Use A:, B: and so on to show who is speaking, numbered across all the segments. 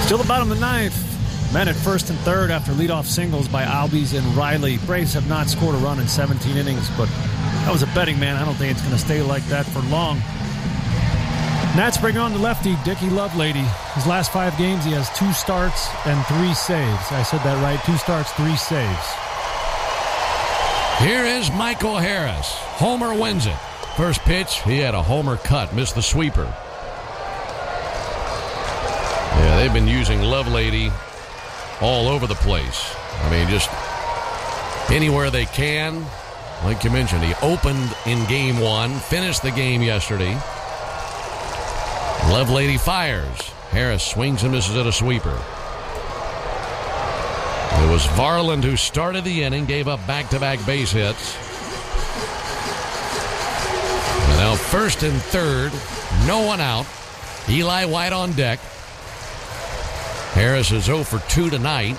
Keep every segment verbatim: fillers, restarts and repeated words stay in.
A: Till the bottom of the ninth. Men at first and third after leadoff singles by Albies and Riley. Braves have not scored a run in seventeen innings, but that was a betting man. I don't think it's going to stay like that for long. Nats bring on the lefty, Dickie Lovelady. His last five games, he has two starts and three saves. I said that right. Two starts, three saves.
B: Here is Michael Harris. Homer wins it. First pitch, he had a homer cut, missed the sweeper. Yeah, they've been using Lovelady all over the place. I mean, just anywhere they can. Like you mentioned, he opened in game one, finished the game yesterday. Lovelady fires. Harris swings and misses at a sweeper. It was Varland who started the inning, gave up back-to-back base hits. And now first and third, no one out. Eli White on deck. Harris is oh for two tonight.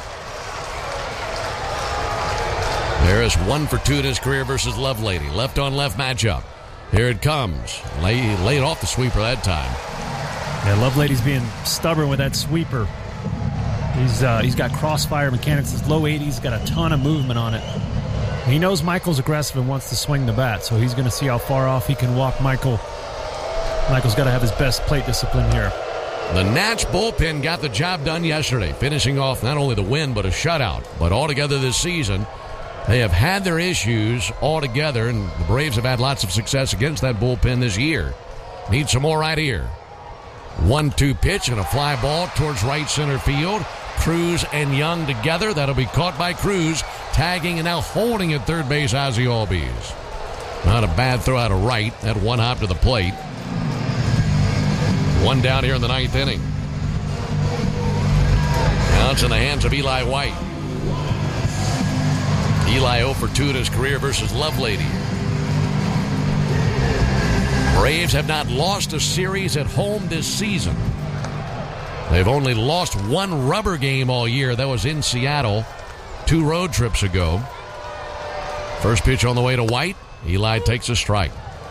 B: Harris one for two in his career versus Lovelady. Left on left matchup. Here it comes. Lay, laid off the sweeper that time.
A: Yeah, Lovelady's being stubborn with that sweeper. He's uh, he's got crossfire mechanics. His low eighties, got a ton of movement on it. He knows Michael's aggressive and wants to swing the bat, so he's going to see how far off he can walk Michael. Michael's got to have his best plate discipline here.
B: The Nats bullpen got the job done yesterday, finishing off not only the win but a shutout. But altogether this season, they have had their issues altogether, and the Braves have had lots of success against that bullpen this year. Need some more right here. one two pitch and a fly ball towards right center field. Cruz and Young together. That'll be caught by Cruz, tagging and now holding at third base Ozzie Albies. Not a bad throw out of right. That one hop to the plate. One down here in the ninth inning. Now it's in the hands of Eli White. Eli oh for two in his career versus Lovelady. Braves have not lost a series at home this season. They've only lost one rubber game all year. That was in Seattle two road trips ago. First pitch on the way to White. Eli takes a strike.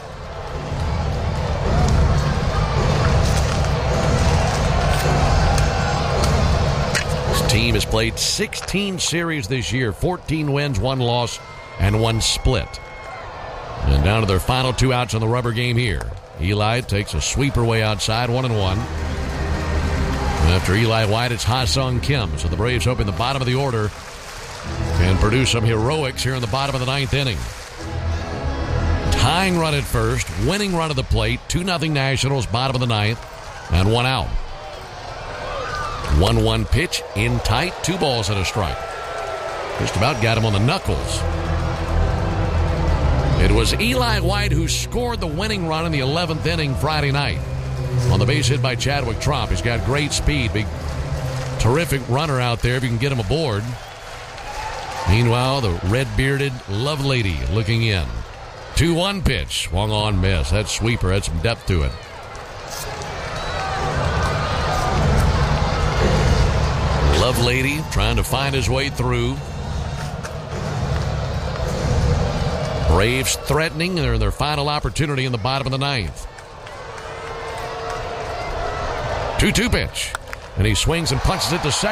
B: Team has played sixteen series this year, fourteen wins, one loss, and one split. And down to their final two outs on the rubber game here. Eli takes a sweeper way outside, one and one. And after Eli White, it's Ha-Sung Kim. So the Braves hoping the bottom of the order can produce some heroics here in the bottom of the ninth inning. Tying run at first, winning run at the plate, two nothing Nationals, bottom of the ninth, and one out. one one pitch, in tight, two balls and a strike. Just about got him on the knuckles. It was Eli White who scored the winning run in the eleventh inning Friday night. On the base hit by Chadwick Tromp. He's got great speed. Big, terrific runner out there if you can get him aboard. Meanwhile, the red-bearded Lovelady looking in. two one pitch, swung on, miss. That sweeper had some depth to it. Lovelady trying to find his way through. Braves threatening. They're in their final opportunity in the bottom of the ninth. two two pitch. And he swings and punches it to second.